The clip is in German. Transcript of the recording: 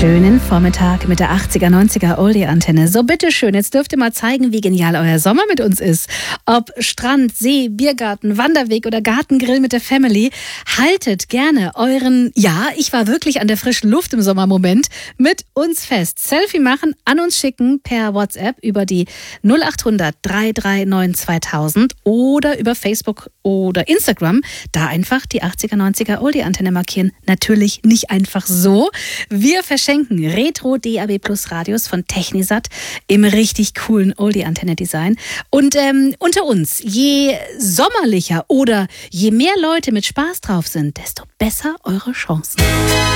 Schönen Vormittag mit der 80er, 90er Oldie-Antenne. So, bitteschön, jetzt dürft ihr mal zeigen, wie genial euer Sommer mit uns ist. Ob Strand, See, Biergarten, Wanderweg oder Gartengrill mit der Family. Haltet gerne euren, ja, ich war wirklich an der frischen Luft im Sommermoment, mit uns fest. Selfie machen, an uns schicken per WhatsApp über die 0800 339 2000 oder über Facebook oder Instagram. Da einfach die 80er, 90er Oldie-Antenne markieren. Natürlich nicht einfach so. Wir verschenken Retro DAB Plus Radios von Technisat im richtig coolen Oldie-Antenne-Design. Und unter uns, je sommerlicher oder je mehr Leute mit Spaß drauf sind, desto besser eure Chancen.